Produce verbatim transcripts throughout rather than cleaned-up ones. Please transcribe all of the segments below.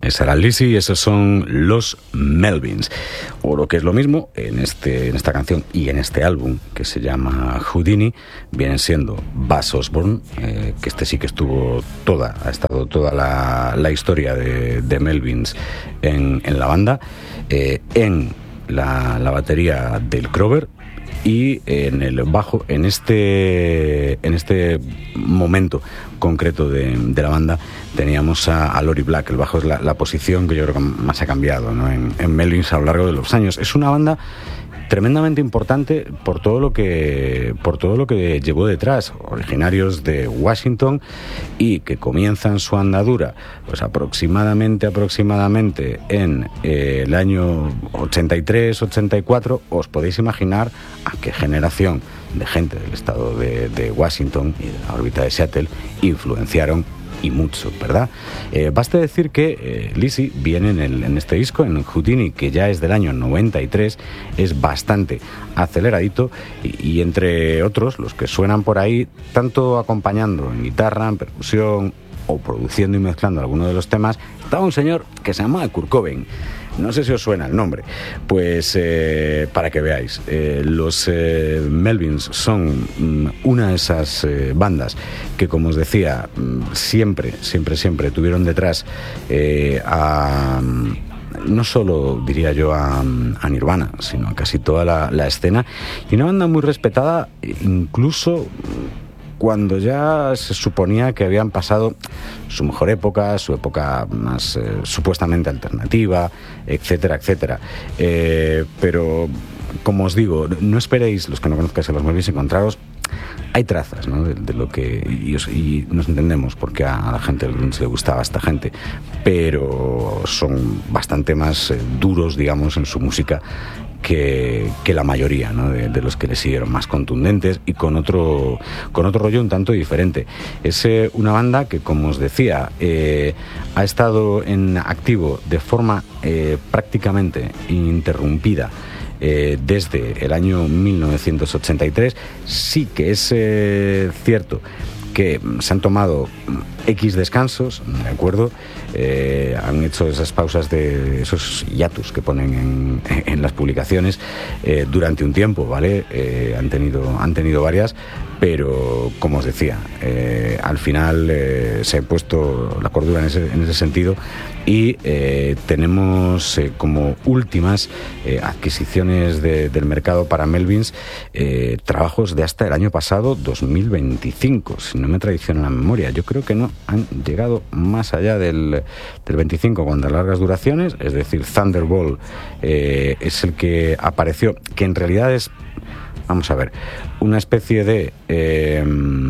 Esa era Lizzy y esos son los Melvins. O lo que es lo mismo, en, este, en esta canción y en este álbum que se llama Houdini, vienen siendo Buzz Osborne, eh, que este sí que estuvo toda, ha estado toda la, la historia de, de Melvins en, en la banda, eh, en la, la batería del Crover, y en el bajo, en este en este momento concreto de, de la banda, teníamos a, a Lori Black. El bajo es la, la posición que yo creo que más ha cambiado, ¿no?, en, en Melvins a lo largo de los años. Es una banda tremendamente importante por todo lo que por todo lo que llevó detrás, originarios de Washington y que comienzan su andadura pues aproximadamente aproximadamente en eh, el año ochenta y tres ochenta y cuatro. Os podéis imaginar a qué generación de gente del estado de, de Washington y de la órbita de Seattle influenciaron, y mucho, ¿verdad? Eh, basta decir que eh, Lizzy viene en, el, en este disco, en Houdini, que ya es del año noventa y tres, es bastante aceleradito y, y entre otros, los que suenan por ahí, tanto acompañando en guitarra, en percusión o produciendo y mezclando algunos de los temas, estaba un señor que se llamaba Kurt Cobain. No sé si os suena el nombre. Pues eh, para que veáis, eh, los eh, Melvins son mm, una de esas eh, bandas que, como os decía, mm, siempre, siempre, siempre tuvieron detrás eh, a... no solo, diría yo, a, a Nirvana, sino a casi toda la, la escena, y una banda muy respetada, incluso cuando ya se suponía que habían pasado su mejor época, su época más eh, supuestamente alternativa, etcétera, etcétera. Eh, pero, como os digo, no esperéis, los que no conozcáis a los Melvins, encontraros. Hay trazas, ¿no?, de, de lo que... Y, y nos entendemos porque a la gente le gustaba a esta gente, pero son bastante más eh, duros, digamos, en su música que, que la mayoría, ¿no?, de, de los que le siguieron, más contundentes y con otro, con otro rollo un tanto diferente. Es eh, una banda que, como os decía, eh, ha estado en activo de forma eh, prácticamente ininterrumpida Eh, desde el año mil novecientos ochenta y tres. Sí que es eh, cierto que se han tomado X descansos, ¿de acuerdo? Eh, han hecho esas pausas, de esos hiatus que ponen en, en las publicaciones eh, durante un tiempo, ¿vale? Eh, han tenido, han tenido varias, pero, como os decía, eh, al final eh, se ha puesto la cordura en ese, en ese sentido y eh, tenemos eh, como últimas eh, adquisiciones de, del mercado para Melvins eh, trabajos de hasta el año pasado, dos mil veinticinco, si no me traiciona la memoria. Yo creo que no han llegado más allá del, del veinticinco cuando a largas duraciones, es decir, Thunderbolt eh, es el que apareció, que en realidad es, vamos a ver, una especie de eh,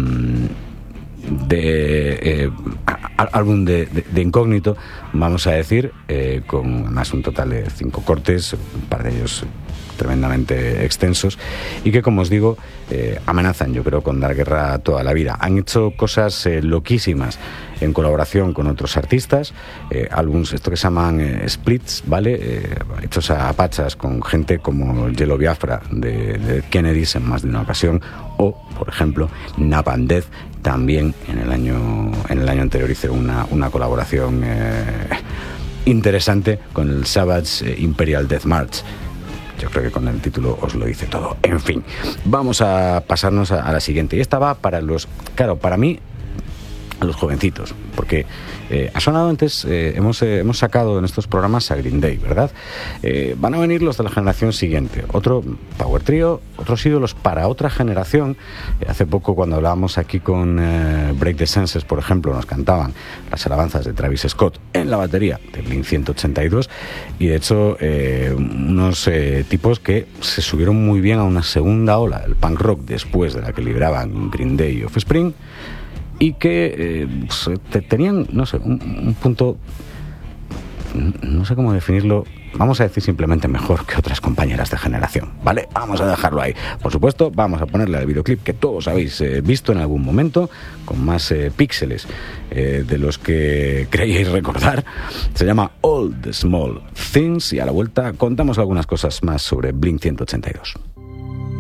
de eh, álbum de, de, de incógnito, vamos a decir, eh, con más un total de cinco cortes, un par de ellos tremendamente extensos, y que, como os digo, eh, amenazan, yo creo, con dar guerra a toda la vida. Han hecho cosas eh, loquísimas en colaboración con otros artistas, eh, álbums, esto que se llaman eh, splits, ¿vale? Eh, hechos a pachas con gente como Yellow Biafra de, de Kennedys en más de una ocasión, o, por ejemplo, Napalm Death, también en el año en el año anterior hice una, una colaboración eh, interesante con el Savage Imperial Death March. Yo creo que con el título os lo dice todo. En fin, vamos a pasarnos a, a la siguiente. Y esta va para los... Claro, para mí, a los jovencitos. Porque eh, ha sonado antes, eh, hemos, eh, hemos sacado en estos programas a Green Day, ¿verdad? Eh, van a venir los de la generación siguiente. Otro power trio, otros ídolos para otra generación. Eh, hace poco, cuando hablábamos aquí con eh, Break the Senses, por ejemplo, nos cantaban las alabanzas de Travis Scott en la batería de Blink ciento ochenta y dos. Y de hecho, eh, unos eh, tipos que se subieron muy bien a una segunda ola del punk rock después de la que libraban Green Day y Offspring, y que eh, te, tenían, no sé, un, un punto, no sé cómo definirlo, vamos a decir simplemente mejor que otras compañeras de generación, ¿vale? Vamos a dejarlo ahí. Por supuesto, vamos a ponerle el videoclip que todos habéis eh, visto en algún momento, con más eh, píxeles eh, de los que creíais recordar. Se llama All the Small Things, y a la vuelta contamos algunas cosas más sobre Blink ciento ochenta y dos.